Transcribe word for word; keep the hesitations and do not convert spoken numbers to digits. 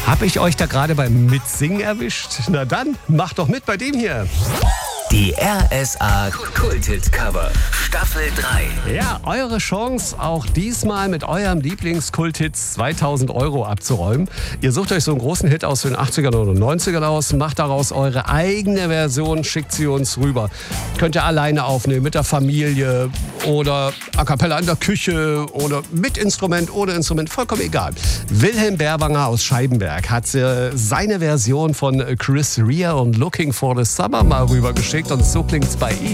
Habe ich euch da gerade beim Mitsingen erwischt? Na dann, macht doch mit bei dem hier. Die R S A Kulthit-Cover Staffel drei. Ja, eure Chance, auch diesmal mit eurem Lieblingskult-Hit zweitausend Euro abzuräumen. Ihr sucht euch so einen großen Hit aus den achtzigern oder neunzigern aus, macht daraus eure eigene Version, schickt sie uns rüber. Könnt ihr alleine aufnehmen, mit der Familie oder a cappella in der Küche oder mit Instrument, ohne Instrument, vollkommen egal. Wilhelm Berwanger aus Scheibenberg hat äh, seine Version von Chris Rea und Looking for the Summer mal rübergeschickt und so klingt's bei ihm.